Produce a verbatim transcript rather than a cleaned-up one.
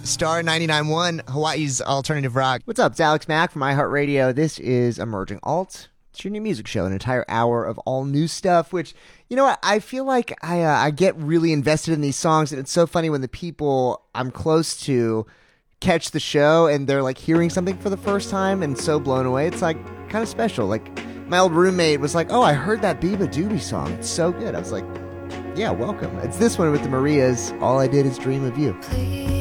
Star ninety-nine point one, Hawaii's alternative rock. What's up? It's Alex Mack from iHeartRadio. This is Emerging Alt. It's your new music show, an entire hour of all new stuff, which, you know what, I feel like I uh, I get really invested in these songs, and it's so funny when the people I'm close to catch the show and they're like hearing something for the first time and so blown away. It's like kind of special. Like my old roommate was like, oh, I heard that Biba Doobie song. It's so good. I was like, yeah, welcome. It's this one with the Marias. All I Did Is Dream of You. Please.